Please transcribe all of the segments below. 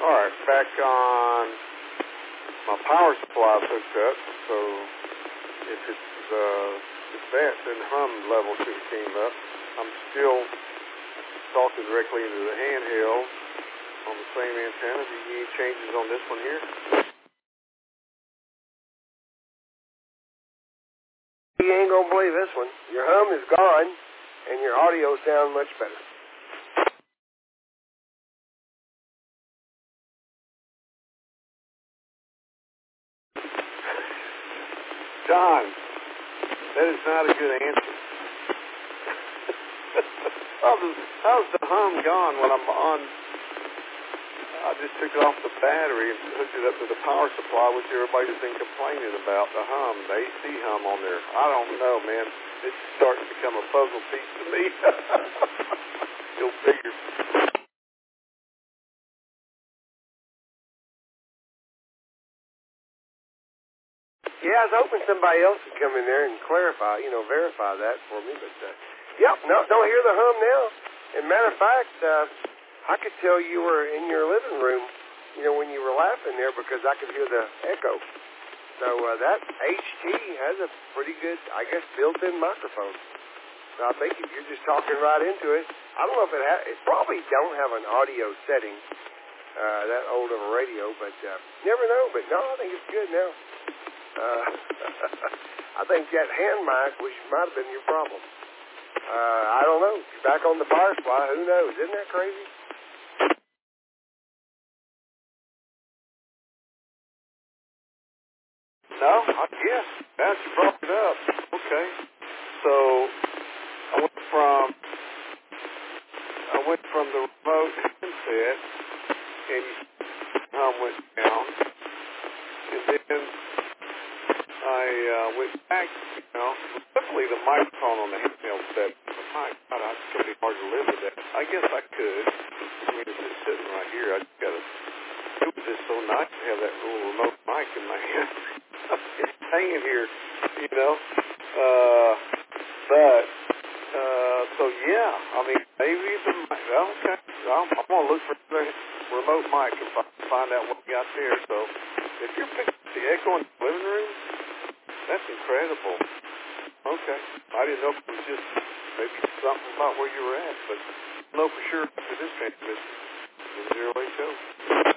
All right, back on my power supply hooked up, so if that, then hum level should have came up. I'm still talking directly into the handheld on the same antenna. Do you need any changes on this one here? You ain't gonna believe this one. Your hum is gone, and your audio sounds much better. John, that is not a good answer. How's the hum gone when I'm on? I just took it off the battery and hooked it up to the power supply, which everybody's been complaining about, the hum, the AC hum on there. I don't know, man. It's starting to become a puzzle piece to me. Go figure. Yeah, I was hoping somebody else would come in there and clarify, verify that for me. But, no, don't hear the hum now. As a matter of fact, I could tell you were in your living room, when you were laughing there because I could hear the echo. So that HT has a pretty good, I guess, built-in microphone. So I think if you're just talking right into it, I don't know if it probably don't have an audio setting, that old of a radio, but never know. But no, I think it's good now. I think that hand mic might have been your problem. I don't know. You're back on the power supply. Who knows? Isn't that crazy? No, yes. That's brought it up. Okay. So I went from the remote handset, and hum went down, and then I went back, luckily the microphone on the handheld set, my God, it's going to be hard to live with that. I guess I could. I mean, it's just sitting right here. I just got to, it was just so nice to have that little remote mic in my hand. It's hanging here, so yeah, I mean, maybe the mic, okay, I'm going to look for the remote mic and find out what we got there. So if you're picking up the echo in the living room, that's incredible. Okay. I didn't know if it was just maybe something about where you were at, but I know for sure after this transmission, the 080.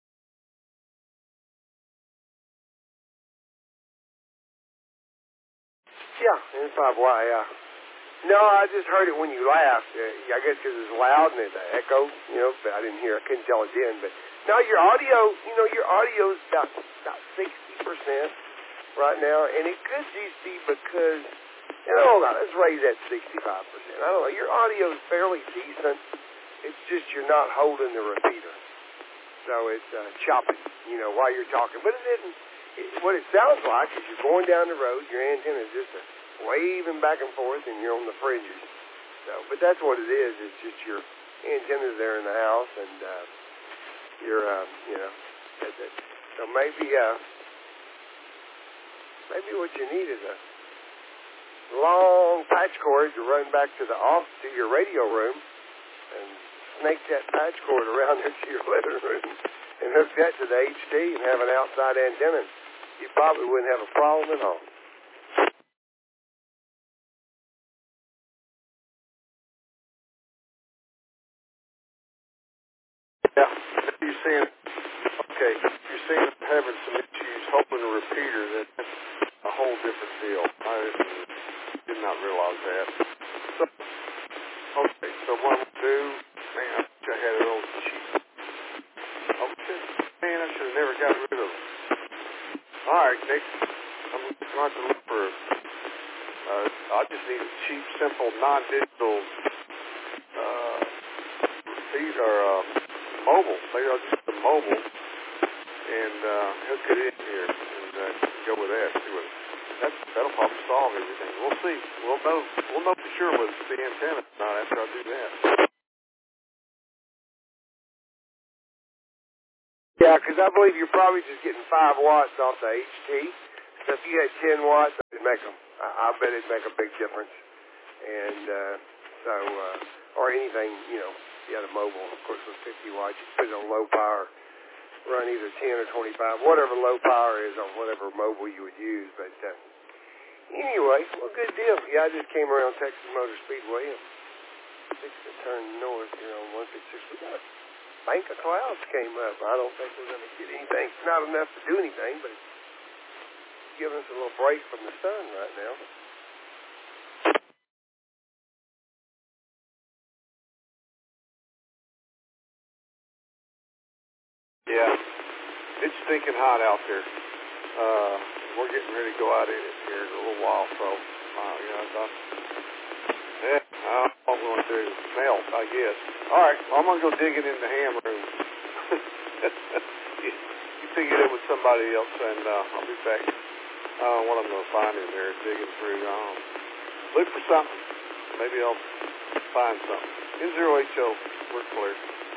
Yeah, N5Y, yeah. No, I just heard it when you laughed. I guess because it's loud and it's an echo, but I didn't hear. I couldn't tell it then. But no, your audio's about 60% right now, and it could just be because, let's raise that 65%. I don't know. Your audio is fairly decent. It's just you're not holding the repeater. So it's choppy, while you're talking. But it isn't. What it sounds like is you're going down the road, your antenna is just waving back and forth, and you're on the fringes. So, but that's what it is. It's just your antennas there in the house, and you're, that's it. So maybe what you need is a long patch cord to run back to your radio room, and snake that patch cord around into your living room, and hook that to the HT and have an outside antenna. You probably wouldn't have a problem at all. Yeah, you're saying, okay, you're saying having some issues holding a repeater, that's a whole different deal. I did not realize that. So, okay, so what I'm going to do, man, I wish I had it on cheap. Okay, man, I should have never got rid of it. All right, Nick, I'm going to have to look for, I just need a cheap, simple, non-digital repeater, mobile. Maybe I'll just put a mobile and hook it in here and go with that. See what that'll probably solve everything. We'll see. We'll know for sure whether it's the antenna or not after I do that. Yeah, because I believe you're probably just getting 5 watts off the HT. So if you had 10 watts, it'd make them. I bet it'd make a big difference. And or anything, you had a mobile, of course, with 50 watts, you put it on low power. run either 10 or 25, whatever low power is on whatever mobile you would use. But anyway, well, good deal. Yeah, I just came around Texas Motor Speedway and fixed to turn north here on 156. We got a bank of clouds came up. I don't think we're going to get anything. It's not enough to do anything, but it's giving us a little break from the sun right now. Yeah, it's stinking hot out there. We're getting ready to go out in it here in a little while, so I don't know what we're going to do. Melt, I guess. All right, well, I'm going to go digging in the hammer. And you pick it up with somebody else, and I'll be back. I don't know what I'm going to find in there digging through. Look for something. Maybe I'll find something. N0HO, we're clear.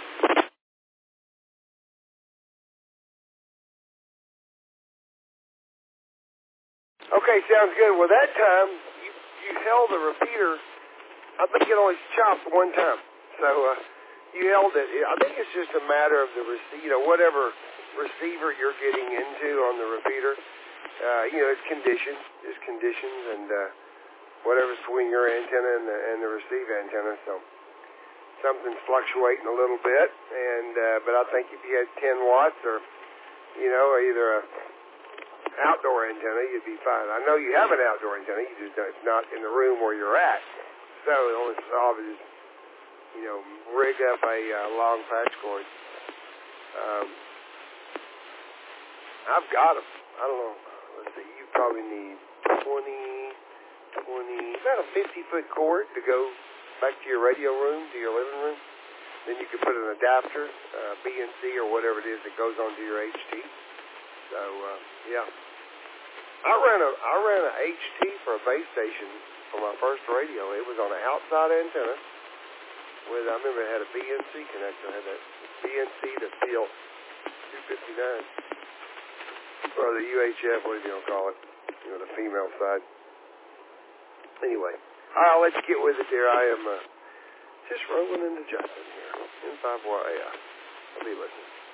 Okay, sounds good. Well, that time, you held the repeater. I think it only chopped one time. So you held it. I think it's just a matter of the whatever receiver you're getting into on the repeater. It's conditions, and whatever's between your antenna and the receive antenna. So something's fluctuating a little bit, but I think if you had 10 watts or either a outdoor antenna, you'd be fine. I know you have an outdoor antenna, you just it's not in the room where you're at. So the only solve is rig up a long patch cord. I've got them. I don't know. Let's see. You probably need 20, about a 50-foot cord to go back to your radio room, to your living room. Then you can put an adapter, BNC or whatever it is that goes onto your HT. So, yeah. I ran a HT for a base station for my first radio. It was on an outside antenna I remember it had a BNC connector. It had that BNC to Steel 259. Or the UHF, whatever you want to call it. The female side. Anyway. All right, let's get with it there. I am just rolling into Justin here. N5YAI. I'll be listening.